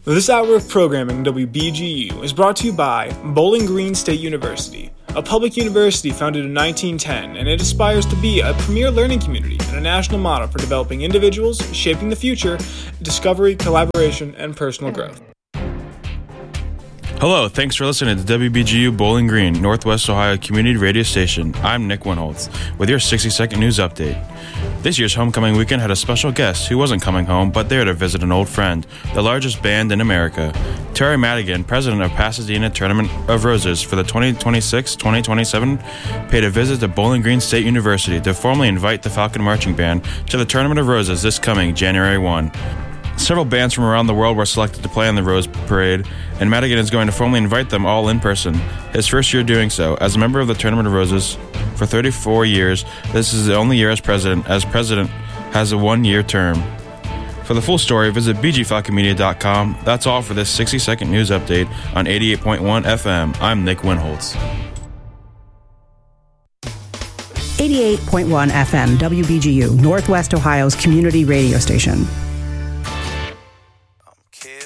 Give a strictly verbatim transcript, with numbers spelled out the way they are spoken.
This hour of programming in W B G U is brought to you by Bowling Green State University, a public university founded in nineteen ten, and it aspires to be a premier learning community and a national model for developing individuals, shaping the future, discovery, collaboration, and personal growth. Hello, thanks for listening to W B G U Bowling Green, Northwest Ohio Community Radio Station. I'm Nick Winholtz with your sixty-second news update. This year's homecoming weekend had a special guest who wasn't coming home, but there to visit an old friend, the largest band in America. Terry Madigan, president of Pasadena Tournament of Roses for the twenty twenty-six twenty twenty-seven, paid a visit to Bowling Green State University to formally invite the Falcon Marching Band to the Tournament of Roses this coming January first. Several bands from around the world were selected to play on the Rose Parade, and Madigan is going to formally invite them all in person. His first year doing so. As a member of the Tournament of Roses for thirty-four years, this is the only year as president, as president has a one-year term. For the full story, visit b g falcon media dot com. That's all for this sixty-second news update on eighty-eight point one F M. I'm Nick Winholtz. eighty-eight point one F M, W B G U, Northwest Ohio's community radio station.